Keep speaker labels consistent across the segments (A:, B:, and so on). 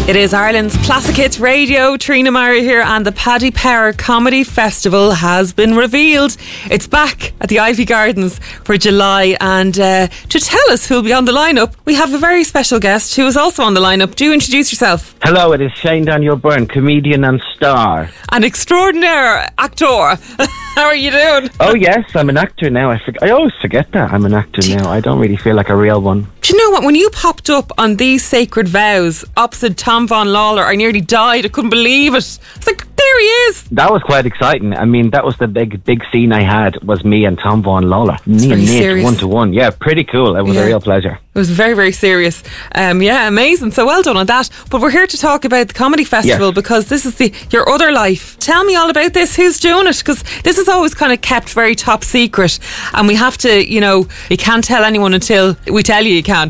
A: It is Ireland's Classic Hits Radio. Trina Mara here, and the Paddy Power Comedy Festival has been revealed. It's back at the Ivy Gardens for July, and to tell us who'll be on the lineup, we have a very special guest who is also on the lineup. Do introduce yourself.
B: Hello, it is Shane Daniel Byrne, comedian and star.
A: An extraordinaire actor. How are you doing?
B: Oh yes, I'm an actor now. I always forget that I'm an actor now. I don't really feel like a real one.
A: Do you know what? When you popped up on These Sacred Vows opposite Tom Von Lawler, I nearly died. I couldn't believe it. It's like, there he is.
B: That was quite exciting. I mean, that was the big scene I had, was me and Tom Von Lawler. Me and Nick, 1-to-1. Yeah, pretty cool. It was a real pleasure.
A: It was very, very serious. Yeah, amazing. So well done on that. But we're here to talk about the Comedy Festival because this is your other life. Tell me all about this. Who's doing it? Because this is always kind of kept very top secret, and we have to, you can't tell anyone until we tell you can.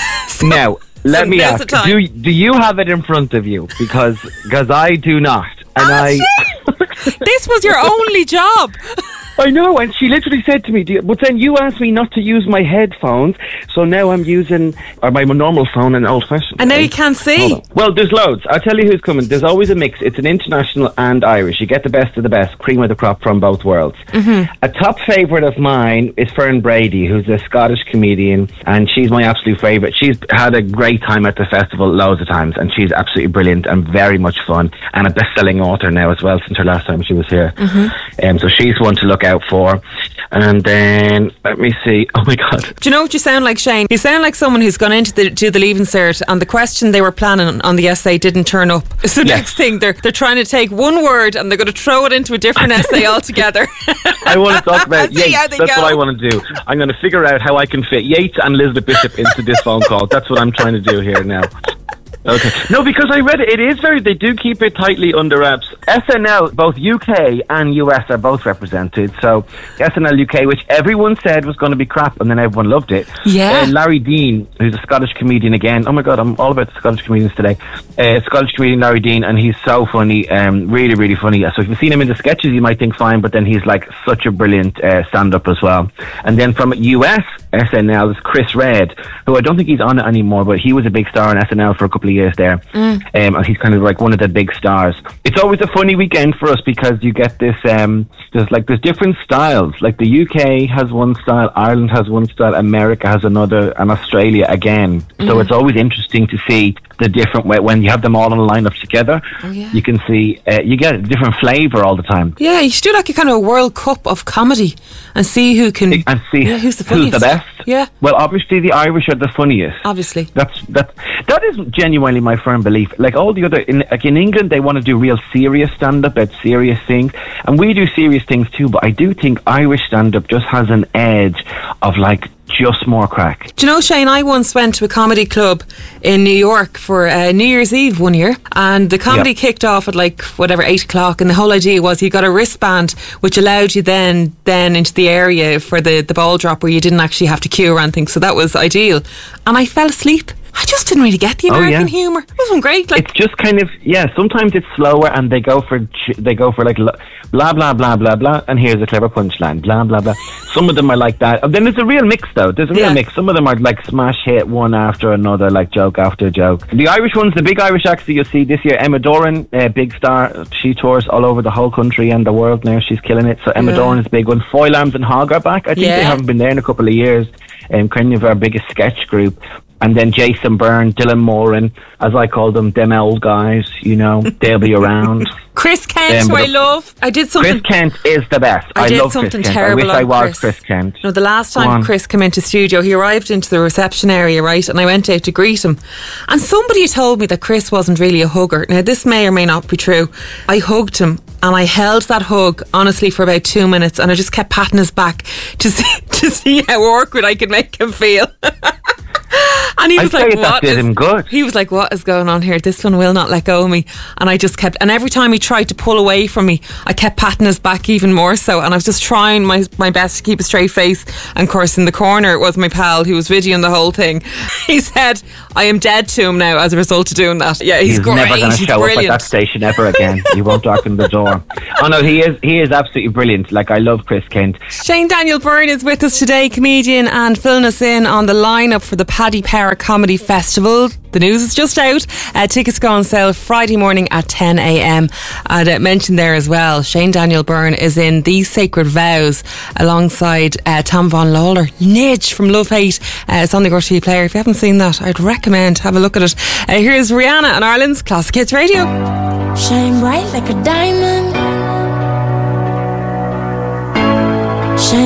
B: Now, let me ask, do you have it in front of you? Because I do not. And
A: this was your only job.
B: I know, and she literally said to me, but then you asked me not to use my headphones, so now I'm using my normal phone and old-fashioned.
A: And now you can't see.
B: Well, there's loads. I'll tell you who's coming. There's always a mix. It's an international and Irish. You get the best of the best, cream of the crop from both worlds. Mm-hmm. A top favourite of mine is Fern Brady, who's a Scottish comedian, and she's my absolute favourite. She's had a great time at the festival loads of times, and she's absolutely brilliant and very much fun, and a best-selling author now as well since her last time she was here. Mm-hmm. So she's one to look out for. And then let me see. Oh my god,
A: do you know what you sound like, Shane? You sound like someone who's gone into the Leaving Cert, and the question they were planning on the essay didn't turn up. So next thing they're trying to take one word and they're going to throw it into a different essay altogether.
B: I want to talk about Yates. That's what I want to do. I'm going to figure out how I can fit Yates and Elizabeth Bishop into this phone call. That's what I'm trying to do here now. Okay. No, because I read it. They do keep it tightly under wraps. SNL, both UK and US are both represented. So SNL UK, which everyone said was going to be crap, and then everyone loved it.
A: Yeah.
B: Larry Dean, who's a Scottish comedian again. Oh my God, I'm all about the Scottish comedians today. Scottish comedian Larry Dean, and he's so funny, really, really funny. So if you've seen him in the sketches, you might think fine, but then he's like such a brilliant stand-up as well. And then from US SNL is Chris Redd, who I don't think he's on it anymore, but he was a big star on SNL for a couple of years there. And he's kind of like one of the big stars. It's always a funny weekend for us because you get this there's different styles. Like the UK has one style, Ireland has one style, America has another, and Australia again. So it's always interesting to see the different way when you have them all on a lineup together. You can see you get a different flavour all the time. Yeah,
A: you should do like a kind of World Cup of comedy and see who can who's the funniest,
B: who's the best.
A: Yeah.
B: Well, obviously the Irish are the funniest.
A: Obviously.
B: That is genuinely my firm belief. Like all the other, in England, they want to do real serious stand-up about serious things, and we do serious things too. But I do think Irish stand-up just has an edge of like just more crack.
A: Do you know, Shane, I once went to a comedy club in New York for New Year's Eve one year, and the comedy kicked off at like 8 o'clock, and the whole idea was you got a wristband which allowed you then into the area for the ball drop where you didn't actually have to queue or anything, so that was ideal. And I fell asleep. I just didn't really get the American humour. It wasn't great. Like,
B: it's just kind of, sometimes it's slower and they go for like blah, blah, blah, blah, blah, and here's a clever punchline, blah, blah, blah. Some of them are like that. And then there's a real mix though. There's a real mix. Some of them are like smash hit one after another, like joke after joke. The Irish ones, the big Irish acts that you'll see this year, Emma Doran, big star. She tours all over the whole country and the world now. She's killing it. So Emma Doran is a big one. Foy Lambs and Hogg are back. I think they haven't been there in a couple of years. Kind of our biggest sketch group. And then Jason Byrne, Dylan Moran, as I call them old guys, they'll be around.
A: Chris Kent, who I love. I did something.
B: Chris Kent is the best. I love Chris Kent. I wish I was Chris Kent.
A: No, the last time Chris came into studio, he arrived into the reception area, right? And I went out to greet him. And somebody told me that Chris wasn't really a hugger. Now, this may or may not be true. I hugged him, and I held that hug, honestly, for about 2 minutes, and I just kept patting his back to see how awkward I could make him feel. And he was like, "What?"
B: Did him good.
A: He was like, "What is going on here? This one will not let go of me." And I just kept, and every time he tried to pull away from me, I kept patting his back even more so. And I was just trying my best to keep a straight face. And of course, in the corner was my pal who was videoing the whole thing. He said, "I am dead to him now as a result of doing that." Yeah, he's great.
B: Never going to show up at that station ever again. He won't darken the door. Oh no, he is absolutely brilliant. Like, I love Chris Kent.
A: Shane Daniel Byrne is with us today, comedian, and filling us in on the lineup for the Paddy Power Comedy Festival. The news is just out. Tickets go on sale Friday morning at 10 a.m. I'd mention there as well, Shane Daniel Byrne is in These Sacred Vows alongside Tom Von Lawler. Nidge from Love Hate. It's on the Go TV player. If you haven't seen that, I'd recommend have a look at it. Here's Rihanna on Ireland's Classic Hits Radio.
C: Shine bright like a diamond,